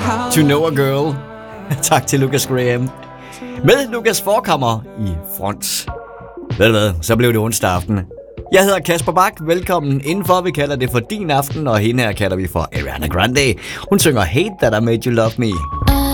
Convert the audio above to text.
To Know a Girl. Tak til Lucas Graham. Med Lukas Forkammer i front. Ved du hvad, så blev det onsdag aften. Jeg hedder Kasper Bak, velkommen indenfor. Vi kalder det for din aften, og hende her kalder vi for Ariana Grande. Hun synger Hate That I Made You Love Me.